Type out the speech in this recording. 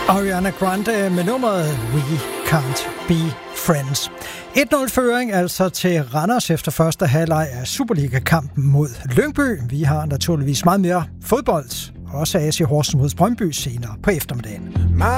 Ariana Grande med nummeret We Can't Be Friends. 1-0-føring altså til Randers efter første halvleg af Superliga-kampen mod Lyngby. Vi har naturligvis meget mere fodbold, også AC Horsens mod Brøndby senere på eftermiddagen.